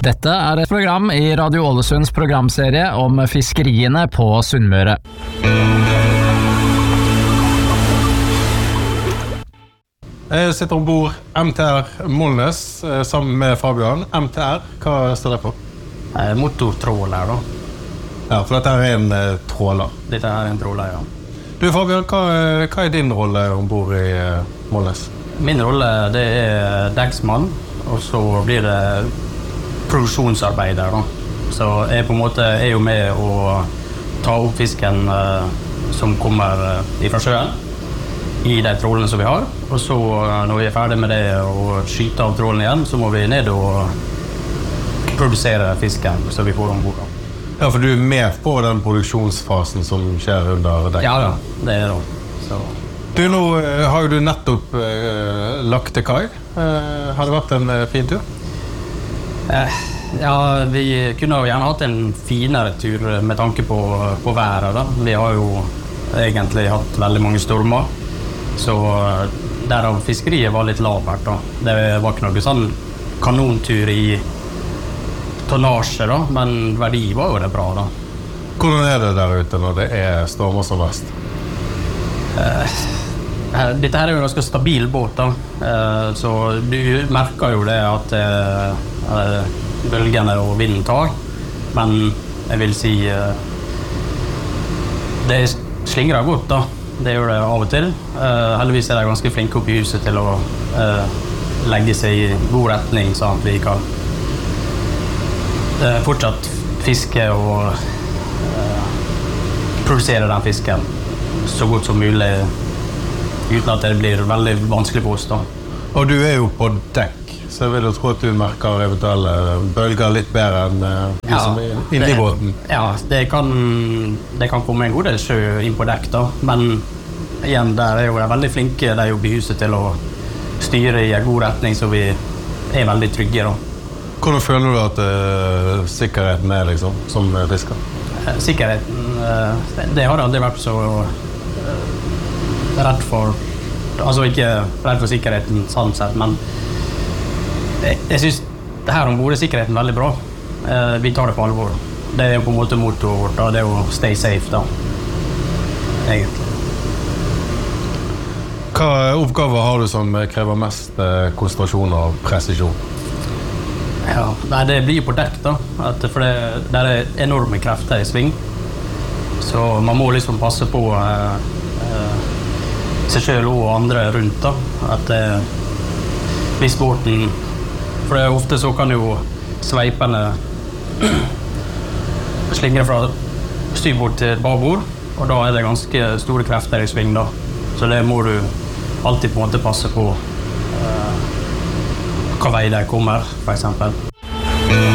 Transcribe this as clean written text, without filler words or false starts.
Dette et program I Radio Ålesunds programserie om fiskeriene på Sunnmøre. Jeg sitter ombord MTR Molnes sammen med Fabian. MTR, hva står det for? Motortråler da. Ja, for dette en tråler. Dette en tråler, ja. Du Fabian, hva din rolle ombord I Molnes? Min rolle det dekksmann, og så blir det produksjonsarbeider da. Så jeg på en måte jo med å ta opp fisken som kommer fra sjøen I de trålene som vi har. Og så når vi ferdig med det og skyter av trålen igjen, så må vi ned og produsere fisken så vi får ombord. Ja, for du med på den produksjonsfasen som skjer under dekk? Ja, det det. Så. Du, nå har jo du nettopp lagt til kai. Har det vært en fin tur? Ja, vi kunne jo gjerne hatt en finere tur med tanke på været da. Vi har jo egentlig hatt veldig mange stormer, så derav fiskeriet var litt lavert da. Det var ikke noe sånn kanontur I tonnasje da, men verdi var jo det bra da. Hvordan det der ute når det stormer som verst? Dette her jo en ganske stabil båt da, så du merker jo det at bølgene og vinden tar, men jeg vil si det slingrer godt da, det gjør det av og til. Heldigvis de ganske flinke oppe I huset til å legge seg I god retning, sånn at vi kan fortsatt fiske og produsere den fisken så godt som mulig, uten at det blir veldig vanskelig på oss da. Og du jo på dekk, så jeg vil jo tro at du merker eventuelle bølger litt bedre enn de som inne I båten. Ja, det kan komme en god del sjø inn på dekk da, men igjen, der jo de veldig flinke de jobber I huset til å styre I en god retning, så vi veldig trygge da. Hvordan føler du at sikkerheten liksom, som fisker? Sikkerheten, det har aldri vært så redd for, altså ikke redd for sikkerheten sånn sett, men jeg synes det her ombord sikkerheten veldig bra. Vi tar det på alvor. Det jo på en måte motoret vårt da, det jo stay safe da, egentlig. Hva oppgaver har du som krever mest konsentrasjon og presisjon? Ja, det blir på dekk da, for det enorme krefter I sving, så man må liksom passe på seg selv og andre rundt da, at hvis båten, for ofte så kan jo sveipene slingre fra styrbord til babord, og da det ganske store krefter I sving da, så det må du alltid på en måte passe på hva vei det kommer, for eksempel.